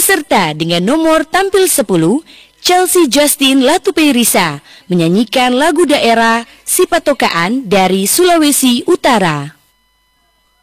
Serta dengan nomor tampil 10, Chelsea Justin Latupeirisa menyanyikan lagu daerah Sipatokaan dari Sulawesi Utara.